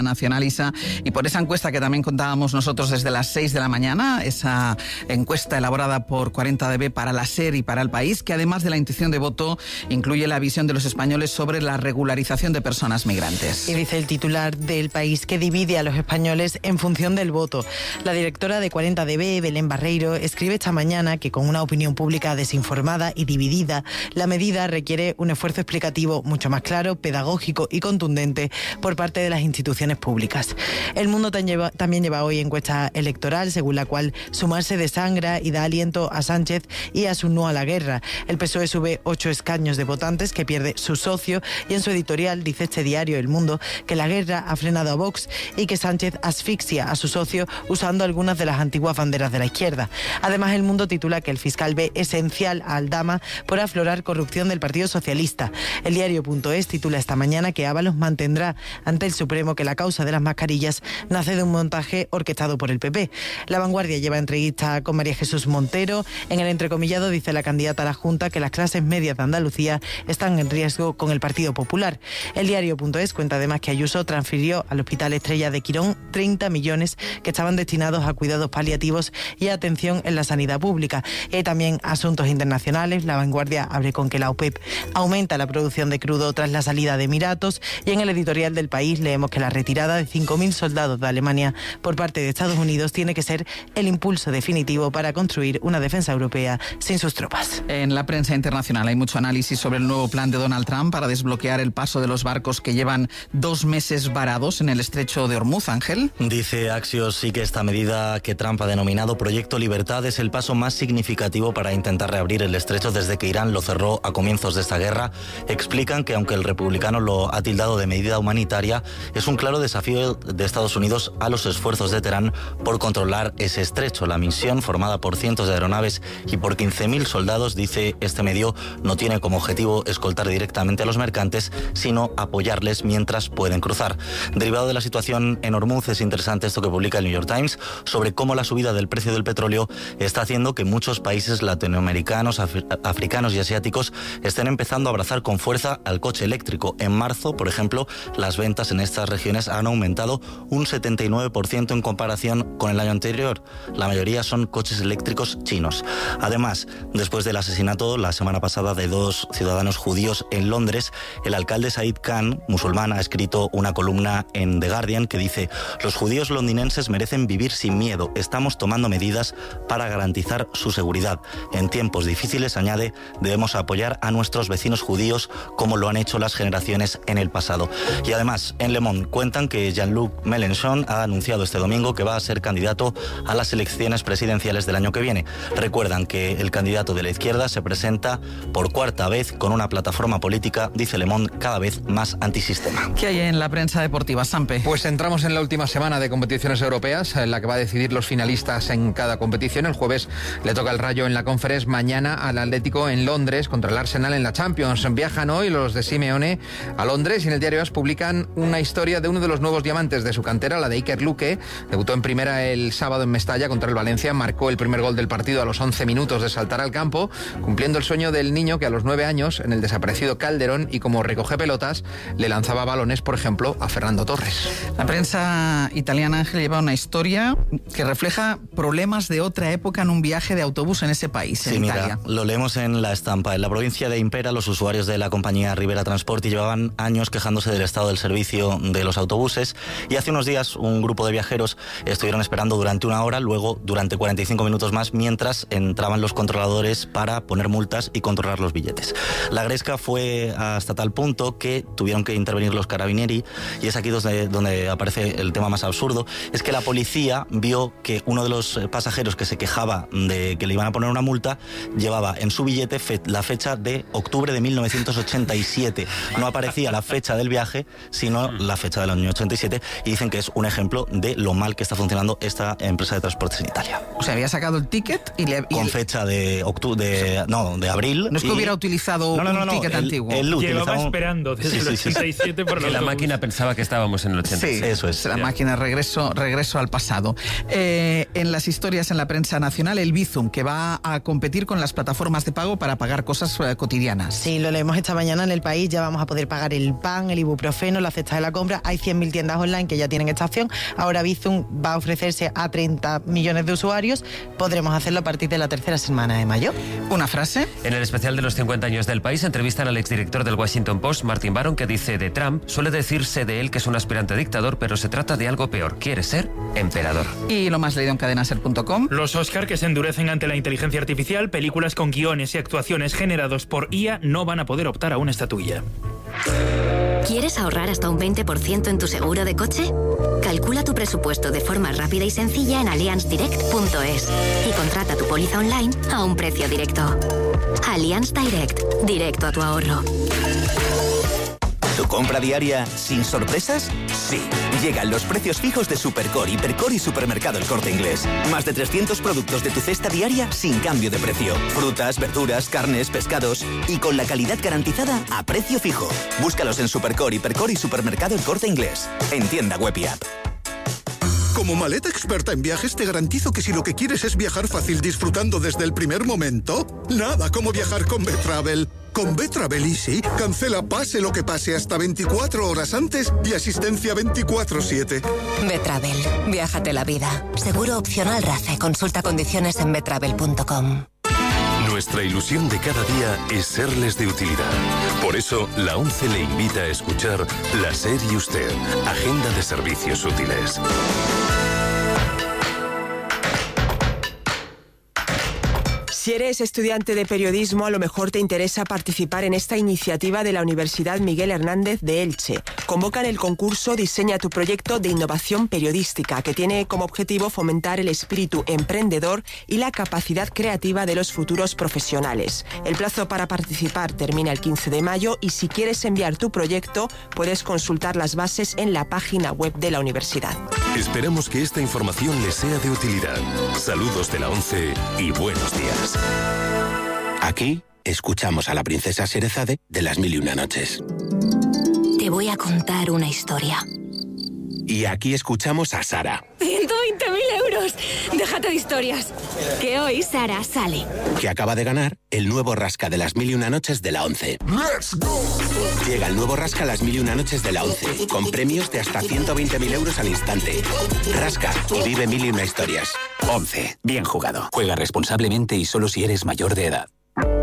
Nacionalisa, y por esa encuesta que también contábamos nosotros desde las 6 de la mañana, esa encuesta elaborada por 40DB para la SER y para El País, que además de la intención de voto incluye la visión de los españoles sobre la regularización de personas migrantes. Y dice el titular del País que divide a los españoles en función del voto. La directora de 40DB, Belén Barreiro, escribe esta mañana que con una opinión pública desinformada y dividida, la medida requiere un esfuerzo explicativo mucho más claro, pedagógico y contundente por parte de las instituciones públicas. El Mundo también lleva hoy encuesta electoral, según la cual sumarse desangra y da aliento a Sánchez y a su no a la guerra. El PSOE sube 8 escaños de votantes que pierde su socio, y en su editorial dice este diario El Mundo que la guerra ha frenado a Vox y que Sánchez asfixia a su socio usando algunas de las antiguas banderas de la izquierda. Además, El Mundo titula que el fiscal ve esencial a Aldama por aflorar corrupción del Partido Socialista. El diario.es titula esta mañana que Ábalos mantendrá ante el Supremo que la causa de las mascarillas nace de un montaje orquestado por el PP. La Vanguardia lleva entrevista con María Jesús Montero. En el entrecomillado dice la candidata a la Junta que las clases medias de Andalucía están en riesgo con el Partido Popular. El diario.es cuenta además que Ayuso transfirió al Hospital Estrella de Quirón 30 millones que estaban destinados a cuidados paliativos y a atención en la sanidad pública. Y también asuntos internacionales. La Vanguardia abre con que la OPEP aumenta la producción de crudo tras la salida de Emiratos, y en el editorial del País leemos que la retirada de 5.000 soldados de Alemania por parte de Estados Unidos tiene que ser el impulso definitivo para construir una defensa europea sin sus tropas. En la prensa internacional hay mucho análisis sobre el nuevo plan de Donald Trump para desbloquear el paso de los barcos que llevan 2 meses varados en el estrecho de Hormuz. Ángel. Dice Axios sí que esta medida que Trump ha denominado Proyecto Libertad es el paso más significativo para intentar reabrir el estrecho desde que Irán lo cerró a comienzos de esta guerra. Explican que aunque el republicano lo ha tildado de medida humanitaria, es un claro desafío de Estados Unidos a los esfuerzos de Teherán por controlar ese estrecho. La misión, formada por cientos de aeronaves y por 15.000 soldados, dice este medio, no tiene como objetivo escoltar directamente a los mercantes, sino apoyarles mientras pueden cruzar. Derivado de la situación en Hormuz, es interesante esto que publica el New York Times sobre cómo la subida del precio del petróleo está haciendo que muchos países latinoamericanos, africanos y asiáticos estén empezando a abrazar con fuerza al coche eléctrico. En marzo, por ejemplo, las ventas en estas regiones han aumentado un 79% en comparación con el año anterior. La mayoría son coches eléctricos chinos. Además, después del asesinato la semana pasada de 2 ciudadanos judíos en Londres, el alcalde Said Khan, musulmán, ha escrito una columna en The Guardian que dice: los judíos londinenses merecen vivir sin miedo. Estamos tomando medidas para garantizar su seguridad. En tiempos difíciles, añade, debemos apoyar a nuestros vecinos judíos como lo han hecho las generaciones en el pasado. Y además, en Le Monde cuentan que Jean-Luc Mélenchon ha anunciado este domingo que va a ser candidato a las elecciones presidenciales del año que viene. Recuerdan que el candidato de la izquierda se presenta por cuarta vez con una plataforma política, dice Le Monde, cada vez más antisistema. ¿Qué hay en la prensa deportiva, Sampe? Pues entramos en la última semana de competiciones europeas, en la que va a decidir los finalistas en cada competición. El jueves le toca el Rayo en la Conference, mañana al Atlético en Londres contra el Arsenal en la Champions. Viajan hoy los de Simeone a Londres y en el diario AS publican una historia de uno de los nuevos diamantes de su cantera, la de Iker Luque. Debutó en primera el sábado en Mestalla contra el Valencia, marcó el primer gol del partido a los 11 minutos de saltar al campo, cumpliendo el sueño del niño que a los 9 años, en el desaparecido Calderón, y como recoge pelotas, le lanzaba balones, por ejemplo, a Fernando Torres. La prensa italiana, Ángel, lleva una historia que refleja problemas de otra época en un viaje de autobús en ese país, en Italia. Lo leemos en la estampa. En la provincia de Impera, los usuarios de la compañía Rivera Transporti llevaban años quejándose del estado del servicio de los autobuses, y hace unos días un grupo de viajeros estuvieron esperando durante 1 hora, luego durante 45 minutos más, mientras entraban los controladores para poner multas y controlar los billetes. La gresca fue hasta tal punto que tuvieron que intervenir los carabinieri, y es aquí donde aparece el tema más absurdo. Es que la policía vio que uno de los pasajeros que se quejaba de que le iban a poner una multa llevaba en su billete la fecha de octubre de 1987. No aparecía la fecha del viaje, sino la fecha del año 87, y dicen que es un ejemplo de lo mal que está funcionando esta empresa de transportes en Italia. O sea, había sacado el ticket con fecha de abril. No es que hubiera utilizado un ticket antiguo. Llevaba esperando desde el 87 por los la máquina pensaba que estábamos en el 87. Sí, eso es. La máquina regreso al pasado. En las historias en la prensa nacional, el Bizum, que va a competir con las plataformas de pago para pagar cosas cotidianas. Sí, lo leemos esta mañana en El País. Ya vamos a poder pagar el pan, el ibuprofeno, la cesta de la compra. Hay 100.000 tiendas online que ya tienen esta opción. Ahora Bizum va a ofrecerse a 30 millones de usuarios. Podremos hacerlo a partir de la tercera semana de mayo. ¿Una frase? En el especial de los 50 años del país entrevistan al exdirector del Washington Post, Martin Baron, que dice de Trump: suele decirse de él que es un aspirante a dictador, pero se trata de algo peor. Quiere ser emperador. Y lo más leído en cadenaser.com. Los Oscar que se endurecen ante la inteligencia artificial. Películas con guiones y actuaciones generados por IA no van a poder optar a una estatuilla. ¿Quieres ahorrar hasta un 20% en tu seguro de coche? Calcula tu presupuesto de forma rápida y sencilla en allianzdirect.es y contrata tu póliza online a un precio directo. Allianz Direct, directo a tu ahorro. ¿Tu compra diaria sin sorpresas? Sí. Llegan los precios fijos de Supercore, Hipercore y Supermercado El Corte Inglés. Más de 300 productos de tu cesta diaria sin cambio de precio. Frutas, verduras, carnes, pescados y con la calidad garantizada a precio fijo. Búscalos en Supercore, Hipercore y Supermercado El Corte Inglés. En tienda web y app. Como maleta experta en viajes, te garantizo que si lo que quieres es viajar fácil disfrutando desde el primer momento, nada como viajar con Betravel. Con Betravel Easy, cancela pase lo que pase hasta 24 horas antes y asistencia 24/7. Betravel, viájate la vida. Seguro opcional RACE. Consulta condiciones en betravel.com. Nuestra ilusión de cada día es serles de utilidad. Por eso, la ONCE le invita a escuchar La SER y Usted, Agenda de Servicios Útiles. Si eres estudiante de periodismo, a lo mejor te interesa participar en esta iniciativa de la Universidad Miguel Hernández de Elche. Convocan el concurso Diseña tu proyecto de innovación periodística, que tiene como objetivo fomentar el espíritu emprendedor y la capacidad creativa de los futuros profesionales. El plazo para participar termina el 15 de mayo y si quieres enviar tu proyecto, puedes consultar las bases en la página web de la universidad. Esperamos que esta información les sea de utilidad. Saludos de la ONCE y buenos días. Aquí escuchamos a la princesa Sherezade de Las Mil y Una Noches. Te voy a contar una historia. Y aquí escuchamos a Sara. 120.000 euros. Déjate de historias. Que hoy Sara sale. Que acaba de ganar el nuevo Rasca de Las Mil y Una Noches de la ONCE. ¡Let's go! Llega el nuevo Rasca Las Mil y Una Noches de la ONCE, con premios de hasta 120.000 euros al instante. Rasca y vive mil y una historias. ONCE. Bien jugado. Juega responsablemente y solo si eres mayor de edad.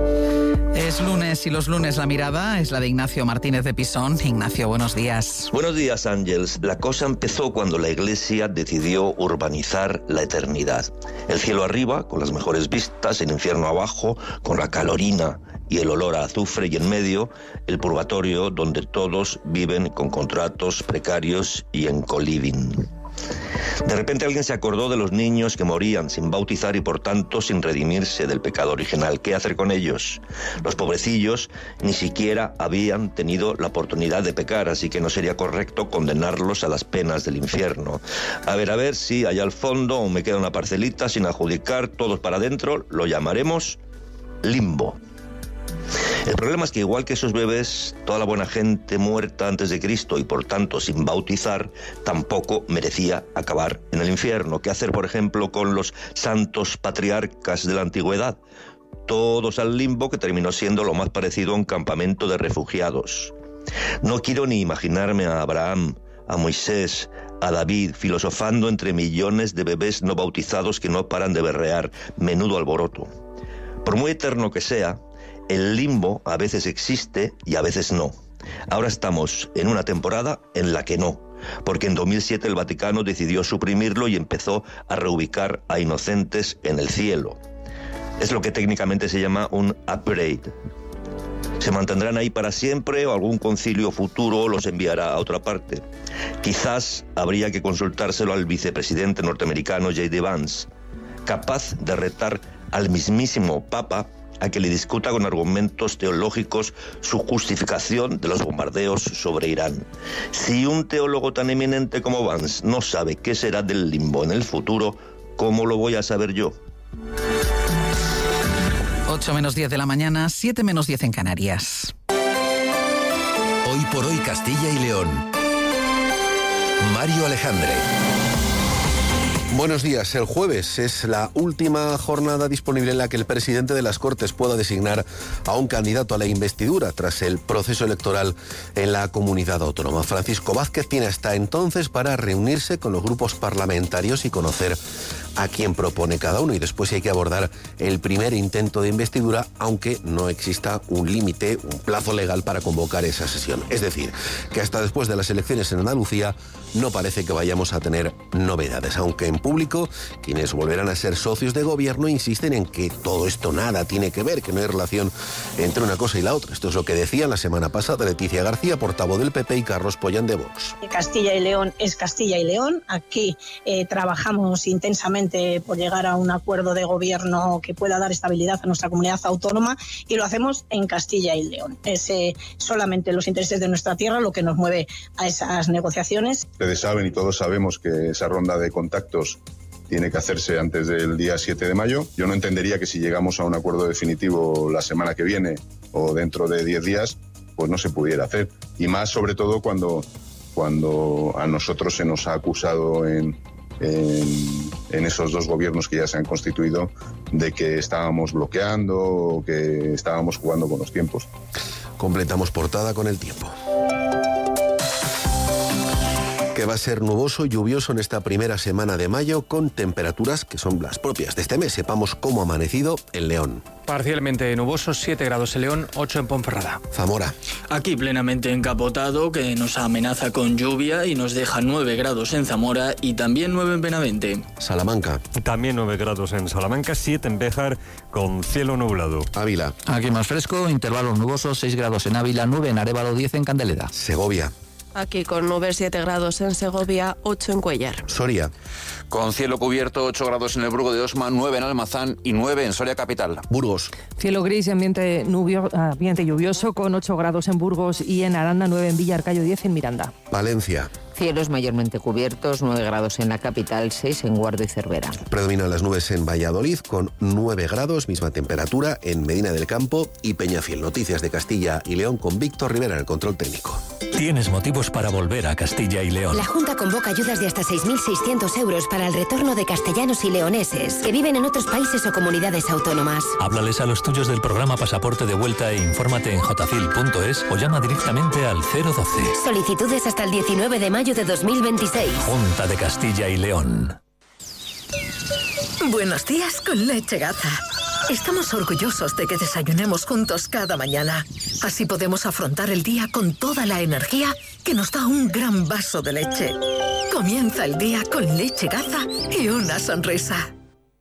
Es lunes y los lunes la mirada es la de Ignacio Martínez de Pisón. Ignacio, buenos días. Buenos días, Ángels. La cosa empezó cuando la Iglesia decidió urbanizar la eternidad. El cielo arriba, con las mejores vistas, el infierno abajo, con la calorina y el olor a azufre, y en medio, el purgatorio, donde todos viven con contratos precarios y en co-living. De repente alguien se acordó de los niños que morían sin bautizar y por tanto sin redimirse del pecado original. ¿Qué hacer con ellos? Los pobrecillos ni siquiera habían tenido la oportunidad de pecar, así que no sería correcto condenarlos a las penas del infierno. A ver, si allá al fondo aún me queda una parcelita sin adjudicar, todos para adentro, lo llamaremos limbo. El problema es que igual que esos bebés, toda la buena gente muerta antes de Cristo y por tanto sin bautizar, tampoco merecía acabar en el infierno. ¿Qué hacer, por ejemplo, con los santos patriarcas de la antigüedad? Todos al limbo, que terminó siendo lo más parecido a un campamento de refugiados. No quiero ni imaginarme a Abraham, a Moisés, a David, filosofando entre millones de bebés no bautizados que no paran de berrear. Menudo alboroto. Por muy eterno que sea, el limbo a veces existe y a veces no. Ahora estamos en una temporada en la que no, porque en 2007 el Vaticano decidió suprimirlo y empezó a reubicar a inocentes en el cielo. Es lo que técnicamente se llama un upgrade. ¿Se mantendrán ahí para siempre o algún concilio futuro los enviará a otra parte? Quizás habría que consultárselo al vicepresidente norteamericano J.D. Vance, capaz de retar al mismísimo Papa a que le discuta con argumentos teológicos su justificación de los bombardeos sobre Irán. Si un teólogo tan eminente como Vance no sabe qué será del limbo en el futuro, ¿cómo lo voy a saber yo? 8 menos 10 de la mañana, 7 menos 10 en Canarias. Hoy por hoy Castilla y León. Mario Alejandre. Buenos días. El jueves es la última jornada disponible en la que el presidente de las Cortes pueda designar a un candidato a la investidura tras el proceso electoral en la comunidad autónoma. Francisco Vázquez tiene hasta entonces para reunirse con los grupos parlamentarios y conocer a quién propone cada uno, y después hay que abordar el primer intento de investidura, aunque no exista un límite, un plazo legal para convocar esa sesión. Es decir, que hasta después de las elecciones en Andalucía no parece que vayamos a tener novedades, aunque en público quienes volverán a ser socios de gobierno insisten en que todo esto nada tiene que ver, que no hay relación entre una cosa y la otra. Esto es lo que decían la semana pasada Leticia García, portavoz del PP, y Carlos Pollán de Vox. Castilla y León es Castilla y León. Aquí trabajamos intensamente por llegar a un acuerdo de gobierno que pueda dar estabilidad a nuestra comunidad autónoma, y lo hacemos en Castilla y León. Es solamente los intereses de nuestra tierra lo que nos mueve a esas negociaciones. Ustedes saben y todos sabemos que esa ronda de contactos tiene que hacerse antes del día 7 de mayo. Yo no entendería que si llegamos a un acuerdo definitivo la semana que viene o dentro de 10 días, pues no se pudiera hacer. Y más sobre todo cuando a nosotros se nos ha acusado en esos dos gobiernos que ya se han constituido de que estábamos bloqueando o que estábamos jugando con los tiempos. Completamos portada con el tiempo. Que va a ser nuboso y lluvioso en esta primera semana de mayo, con temperaturas que son las propias de este mes. Sepamos cómo ha amanecido en León. Parcialmente nuboso, 7 grados en León, 8 en Ponferrada. Zamora. Aquí plenamente encapotado, que nos amenaza con lluvia y nos deja 9 grados en Zamora y también 9 en Benavente. Salamanca. También 9 grados en Salamanca, 7 en Béjar, con cielo nublado. Ávila. Aquí más fresco, intervalos nubosos, 6 grados en Ávila, 9 en Arévalo, 10 en Candeleda. Segovia. Aquí con nubes, 7 grados en Segovia, 8 en Cuéllar. Soria. Con cielo cubierto, 8 grados en el Burgo de Osma, 9 en Almazán y 9 en Soria capital. Burgos. Cielo gris y ambiente lluvioso, con 8 grados en Burgos y en Aranda, 9 en Villarcayo, 10 en Miranda. Valencia. Cielos mayormente cubiertos, 9 grados en la capital, 6 en Guardo y Cervera. Predominan las nubes en Valladolid, con 9 grados, misma temperatura en Medina del Campo y Peñafiel. Noticias de Castilla y León con Víctor Rivera en el control técnico. Tienes motivos para volver a Castilla y León. La Junta convoca ayudas de hasta 6.600 euros para el retorno de castellanos y leoneses que viven en otros países o comunidades autónomas. Háblales a los tuyos del programa Pasaporte de Vuelta e infórmate en jfil.es o llama directamente al 012. Solicitudes hasta el 19 de mayo de 2026. Junta de Castilla y León. Buenos días con Leche Gaza. Estamos orgullosos de que desayunemos juntos cada mañana. Así podemos afrontar el día con toda la energía que nos da un gran vaso de leche. Comienza el día con Leche Gaza y una sonrisa.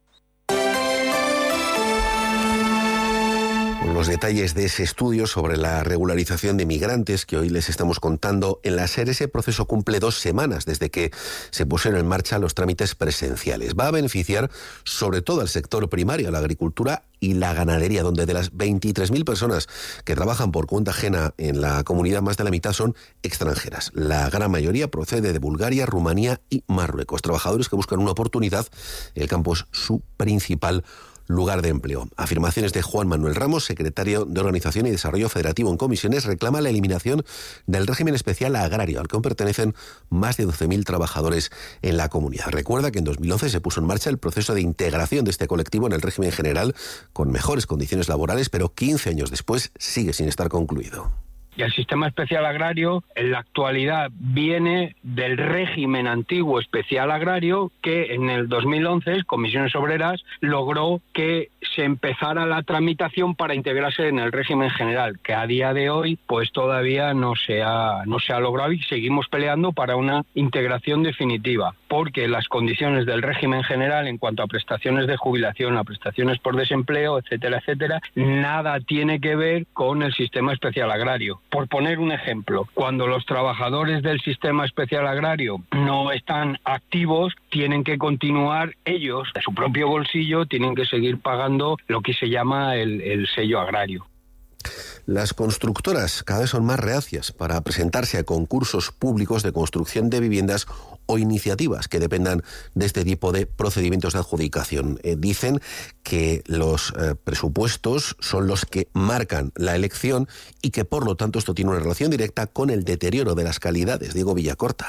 Los detalles de ese estudio sobre la regularización de migrantes que hoy les estamos contando en la SER. Ese proceso cumple 2 semanas desde que se pusieron en marcha los trámites presenciales. Va a beneficiar sobre todo al sector primario, a la agricultura y la ganadería, donde de las 23.000 personas que trabajan por cuenta ajena en la comunidad, más de la mitad son extranjeras. La gran mayoría procede de Bulgaria, Rumanía y Marruecos. Trabajadores que buscan una oportunidad. El campo es su principal lugar de empleo. Afirmaciones de Juan Manuel Ramos, secretario de Organización y Desarrollo Federativo en Comisiones, reclama la eliminación del régimen especial agrario, al que pertenecen más de 12.000 trabajadores en la comunidad. Recuerda que en 2011 se puso en marcha el proceso de integración de este colectivo en el régimen general, con mejores condiciones laborales, pero 15 años después sigue sin estar concluido. Y el sistema especial agrario en la actualidad viene del régimen antiguo especial agrario que en el 2011 Comisiones Obreras logró que se empezara la tramitación para integrarse en el régimen general, que a día de hoy pues todavía no se ha logrado, y seguimos peleando para una integración definitiva, porque las condiciones del régimen general en cuanto a prestaciones de jubilación, a prestaciones por desempleo, etcétera, etcétera, nada tiene que ver con el sistema especial agrario. Por poner un ejemplo, cuando los trabajadores del sistema especial agrario no están activos, tienen que continuar ellos, de su propio bolsillo, tienen que seguir pagando lo que se llama el sello agrario. Las constructoras cada vez son más reacias para presentarse a concursos públicos de construcción de viviendas o iniciativas que dependan de este tipo de procedimientos de adjudicación. Dicen que los presupuestos son los que marcan la elección y que por lo tanto esto tiene una relación directa con el deterioro de las calidades. Diego Villacorta.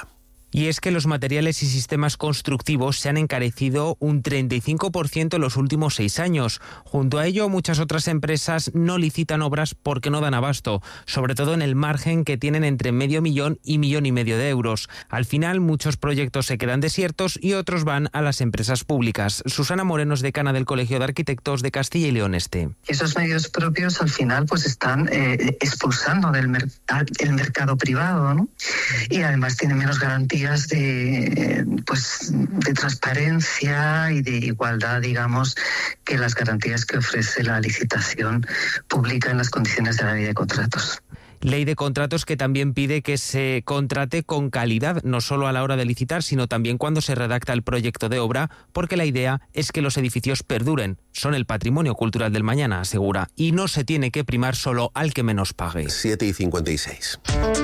Y es que los materiales y sistemas constructivos se han encarecido un 35% en los últimos 6 años. Junto a ello, muchas otras empresas no licitan obras porque no dan abasto, sobre todo en el margen que tienen entre $500.000 y $1,5 millones de euros. Al final, muchos proyectos se quedan desiertos y otros van a las empresas públicas. Susana Moreno es decana del Colegio de Arquitectos de Castilla y León Este. Esos medios propios al final pues están expulsando del el mercado privado, ¿no? Y además tienen menos garantías de transparencia y de igualdad, digamos, que las garantías que ofrece la licitación pública en las condiciones de la ley de contratos. Ley de contratos que también pide que se contrate con calidad, no solo a la hora de licitar, sino también cuando se redacta el proyecto de obra, porque la idea es que los edificios perduren. Son el patrimonio cultural del mañana, asegura, y no se tiene que primar solo al que menos pague. 7:56.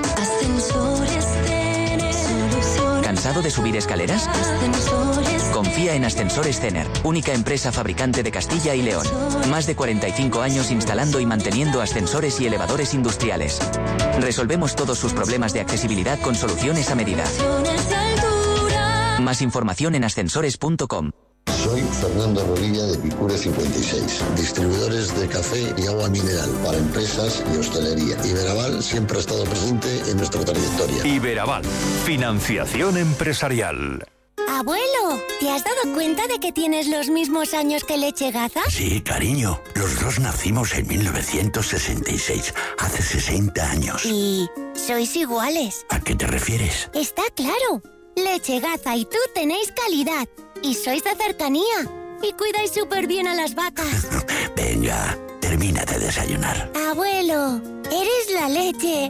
¿Cansado de subir escaleras? Confía en Ascensores Cener, única empresa fabricante de Castilla y León. Más de 45 años instalando y manteniendo ascensores y elevadores industriales. Resolvemos todos sus problemas de accesibilidad con soluciones a medida. Más información en ascensores.com. Soy Fernando Rodilla de Picure 56, distribuidores de café y agua mineral para empresas y hostelería. Iberaval siempre ha estado presente en nuestra trayectoria. Iberaval, financiación empresarial. Abuelo, ¿te has dado cuenta de que tienes los mismos años que Leche Gaza? Sí, cariño, los dos nacimos en 1966, hace 60 años. ¿Y sois iguales? ¿A qué te refieres? Está claro, Leche Gaza y tú tenéis calidad. Y sois de cercanía. Y cuidáis súper bien a las vacas. Venga, termina de desayunar. Abuelo, eres la leche.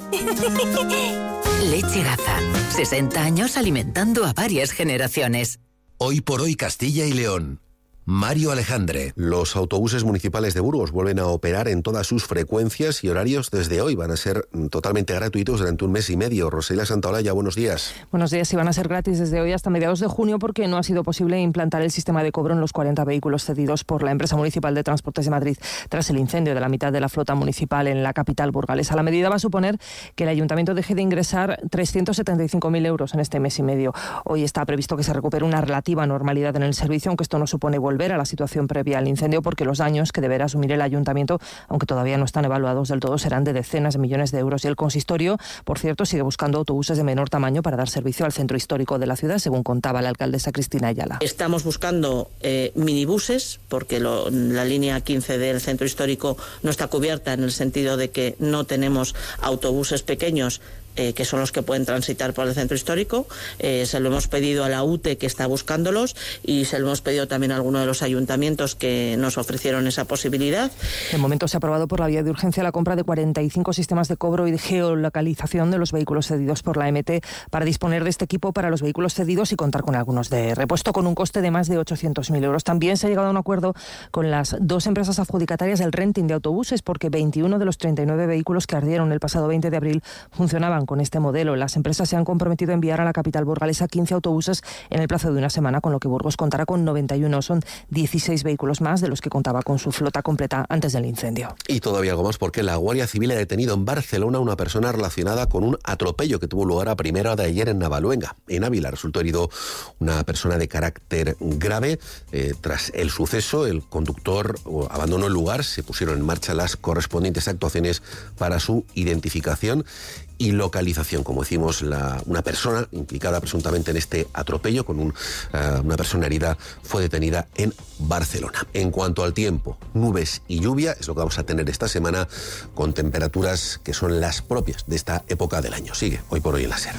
Leche Gaza. 60 años alimentando a varias generaciones. Hoy por hoy Castilla y León. Mario Alejandre. Los autobuses municipales de Burgos vuelven a operar en todas sus frecuencias y horarios desde hoy. Van a ser totalmente gratuitos durante un mes y medio. Rosalía Santaolalla, buenos días. Buenos días. Y van a ser gratis desde hoy hasta mediados de junio porque no ha sido posible implantar el sistema de cobro en los 40 vehículos cedidos por la empresa municipal de Transportes de Madrid tras el incendio de la mitad de la flota municipal en la capital burgalesa. La medida va a suponer que el ayuntamiento deje de ingresar 375.000 euros en este mes y medio. Hoy está previsto que se recupere una relativa normalidad en el servicio, aunque esto no supone volver a la situación previa al incendio porque los daños que deberá asumir el ayuntamiento, aunque todavía no están evaluados del todo, serán de decenas de millones de euros. Y el consistorio, por cierto, sigue buscando autobuses de menor tamaño para dar servicio al centro histórico de la ciudad, según contaba la alcaldesa Cristina Ayala. Estamos buscando minibuses porque la línea 15 del centro histórico no está cubierta en el sentido de que no tenemos autobuses pequeños que son los que pueden transitar por el centro histórico. Se lo hemos pedido a la UTE, que está buscándolos, y se lo hemos pedido también a alguno de los ayuntamientos que nos ofrecieron esa posibilidad. De momento se ha aprobado por la vía de urgencia la compra de 45 sistemas de cobro y de geolocalización de los vehículos cedidos por la MT para disponer de este equipo para los vehículos cedidos y contar con algunos de repuesto con un coste de más de 800.000 euros. También se ha llegado a un acuerdo con las dos empresas adjudicatarias del renting de autobuses porque 21 de los 39 vehículos que ardieron el pasado 20 de abril funcionaban con este modelo. Las empresas se han comprometido a enviar a la capital burgalesa 15 autobuses en el plazo de una semana, con lo que Burgos contará con 91. Son 16 vehículos más de los que contaba con su flota completa antes del incendio. Y todavía algo más porque la Guardia Civil ha detenido en Barcelona a una persona relacionada con un atropello que tuvo lugar a primera hora de ayer en Navaluenga. En Ávila resultó herido una persona de carácter grave. Tras el suceso, el conductor abandonó el lugar. Se pusieron en marcha las correspondientes actuaciones para su identificación y localización. Como decimos, una persona implicada presuntamente en este atropello con una persona herida fue detenida en Barcelona. En cuanto al tiempo, nubes y lluvia es lo que vamos a tener esta semana, con temperaturas que son las propias de esta época del año. Sigue Hoy por Hoy en la SER.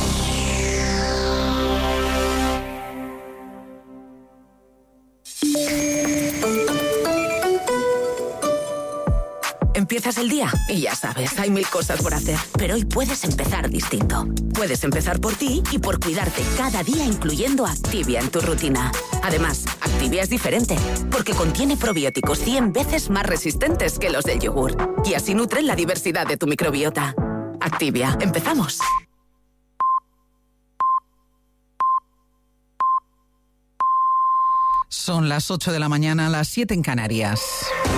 Empiezas el día y ya sabes, hay 1000 cosas por hacer. Pero hoy puedes empezar distinto. Puedes empezar por ti y por cuidarte cada día, incluyendo Activia en tu rutina. Además, Activia es diferente, porque contiene probióticos 100 veces más resistentes que los del yogur. Y así nutren la diversidad de tu microbiota. Activia, empezamos. Son las 8 de la mañana, las 7 en Canarias.